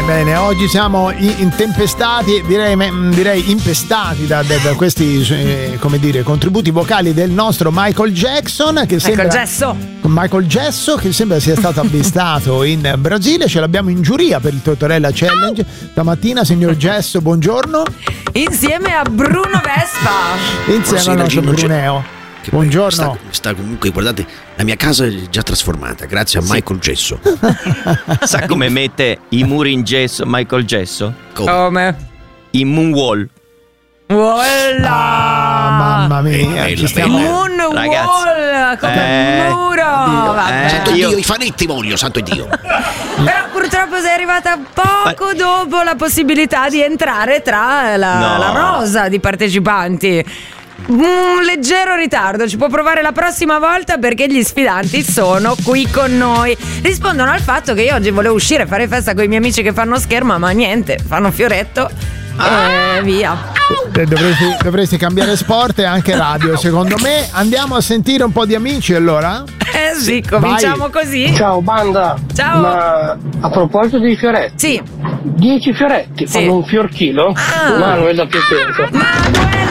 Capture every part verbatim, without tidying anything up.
Bene, oggi siamo intempestati, direi, direi impestati da, da, da questi eh, come dire, contributi vocali del nostro Michael Jackson, che sembra Michael Gesso. Michael Gesso che sembra sia stato avvistato in Brasile. Ce l'abbiamo in giuria per il Tortorella Challenge stamattina, signor Gesso, buongiorno. Insieme a Bruno Vespa. Insieme al nostro Bruneo. Buongiorno. Sta, sta comunque, guardate, la mia casa è già trasformata grazie a sì. Michael Gesso. Sa come mette i muri in gesso Michael Gesso? Come? come? In moonwall. Voilà! Ah, mamma mia, eh, ci stiamo... Moonwall, come eh, muro. Eh, santo io... Dio, i fanetti voglio, santo Dio. Però purtroppo sei arrivata poco dopo la possibilità di entrare tra la, no. la rosa di partecipanti. Un leggero ritardo, ci può provare la prossima volta perché gli sfidanti sono qui con noi. Rispondono al fatto che io oggi volevo uscire a fare festa con i miei amici che fanno scherma, ma niente, fanno fioretto e via. Dovresti, dovresti cambiare sport e anche radio, secondo me. Andiamo a sentire un po' di amici allora? Eh sì, cominciamo Vai. Così. Ciao banda. Ciao. Ma a proposito di fioretti, sì. dieci fioretti sì. fanno un fior chilo? Ah. Manuel da Piacenza. Manuel.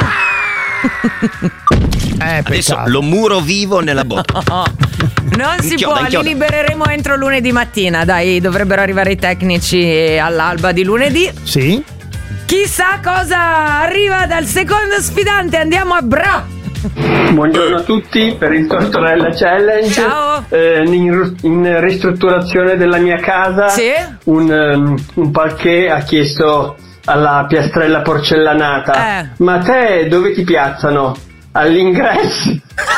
Eh, Adesso peccato. lo muro vivo nella botta. No, non si Inchioda, può, inchioda. li libereremo entro lunedì mattina. Dai, dovrebbero arrivare i tecnici all'alba di lunedì. Sì. Chissà cosa arriva dal secondo sfidante. Andiamo a Bra. Buongiorno a tutti per il Tortorella Challenge. Ciao. Eh, in, in ristrutturazione della mia casa, Sì. un, um, un parquet ha chiesto alla piastrella porcellanata: Eh. ma te dove ti piazzano? All'ingresso.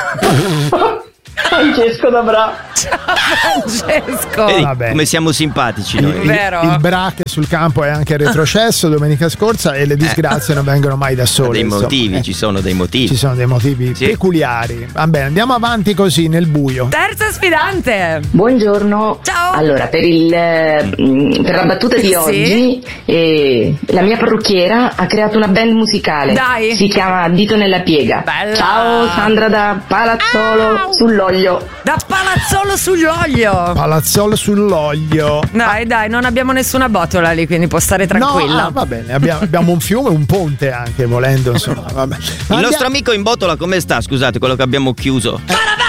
Francesco da Bra. Ciao Francesco. Vedi Vabbè. come siamo simpatici Il, noi. il, Vero. il Bra che sul campo è anche retrocesso domenica scorsa e le disgrazie eh. non vengono mai da sole. Dei insomma. motivi, Eh. ci sono dei motivi. Ci sono dei motivi Sì. peculiari. Va bene, andiamo avanti così nel buio. Terza sfidante. Buongiorno. Ciao. Allora, per, il, eh, per la battuta di Sì. oggi, eh, la mia parrucchiera ha creato una band musicale. Dai. Si chiama Dito nella piega. Bella. Ciao Sandra da Palazzolo Ah. sull'Oglio. Da Palazzolo sull'olio. Palazzolo sull'Oglio. Dai, dai, non abbiamo nessuna botola lì, quindi può stare tranquilla. No, ah, va bene, abbiamo, abbiamo un fiume, un ponte anche, volendo, insomma. Vabbè. Il nostro amico in botola come sta? Scusate, quello che abbiamo chiuso.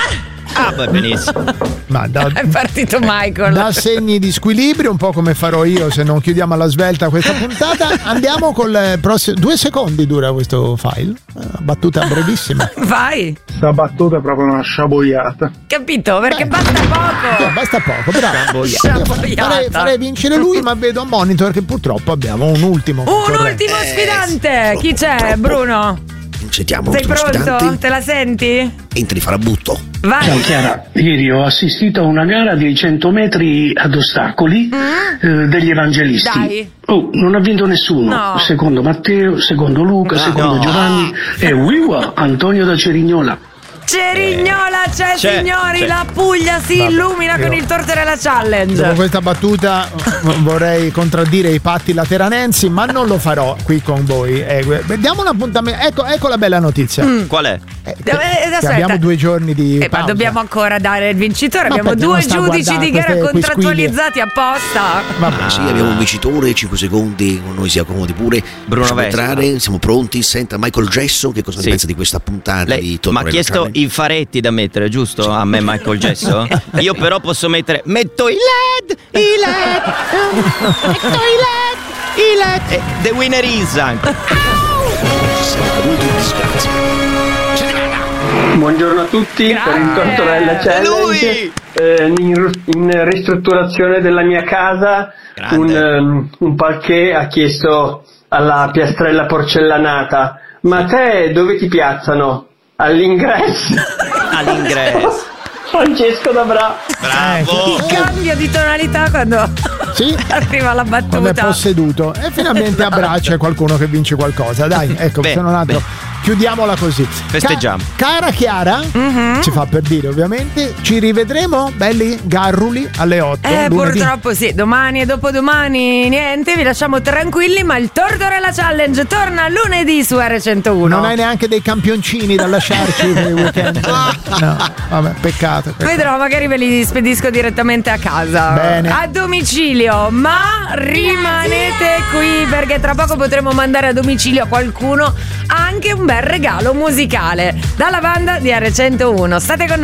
Ah, va benissimo. Ma da, È partito Michael. da segni di squilibrio, un po' come farò io se non chiudiamo alla svelta questa puntata. Andiamo col prossimo. Due secondi dura questo file. Battuta brevissima. Vai. Sta battuta è proprio una sciaboiata. Capito? Perché Beh. basta poco. Eh, basta poco, bravo. Sciaboiata. Farei, farei vincere lui, ma vedo a monitor che purtroppo abbiamo un ultimo. Un concorrente. ultimo sfidante. Chi c'è, Bruno? Sentiamo Sei l'ultimo pronto? sfidante. Te la senti? Entri farabutto. Ciao Vai. Chiara, ieri ho assistito a una gara di cento metri ad ostacoli eh, degli evangelisti. Dai. Oh, non ha vinto nessuno. No. Secondo Matteo, secondo Luca, secondo no. Giovanni e Wiwa Antonio da Cerignola. Cerignola c'è, C'è, signori. c'è. La Puglia si Vabbè, illumina io- con il Tortorella Challenge. Dopo questa battuta vorrei contraddire i patti lateranensi, ma non lo farò qui con voi. Eh, diamo un appuntamento. Ecco, ecco la bella notizia. Qual è? Eh, Eh, che aspetta. abbiamo due giorni di Eh, ma pausa. dobbiamo ancora dare il vincitore. Ma Abbiamo aspetta, due non sta a giudici di guardare gara queste- quei contrattualizzati apposta. Vabbè. Ah, sì, abbiamo un vincitore, cinque secondi, con noi si accomodi pure. Bruno Possiamo Vespa. entrare, siamo pronti. Senta Michael Gesso, che cosa Sì. ne pensa di questa puntata Lei di mi ha Tortorella chiesto Challenge? i faretti da mettere, giusto? A me Michael Gesso? Io però posso mettere. Metto i led! I led! Metto i led! I led! E The winner is anche. Ci siamo caduti in disgrazia. Ce ne vada! Buongiorno a tutti Grazie. per il Tortorella È lui! Challenge. Eh, in, in ristrutturazione della mia casa, Grande. un, um, un parquet ha chiesto alla piastrella porcellanata: ma te dove ti piazzano? All'ingresso. All'ingresso. Francesco da Bra. Bravo! Il cambio di tonalità quando Sì. arriva la Quando è battuta. posseduto e finalmente a braccia qualcuno che vince qualcosa. Dai, ecco, Beh, sono un altro. beh. chiudiamola così. Festeggiamo. Ca- cara Chiara, Mhm. ci fa per dire ovviamente, ci rivedremo belli garruli alle otto. Eh, lunedì. purtroppo sì, domani e dopodomani niente, vi lasciamo tranquilli, ma il Tortorella Challenge torna lunedì su R centouno. Non hai neanche dei campioncini da lasciarci per il weekend. No, vabbè, peccato, peccato. Vedrò, magari ve li spedisco direttamente a casa. Bene. A domicilio, ma rimanete qui perché tra poco potremo mandare a domicilio a qualcuno anche un bel regalo musicale dalla banda di R centouno. State con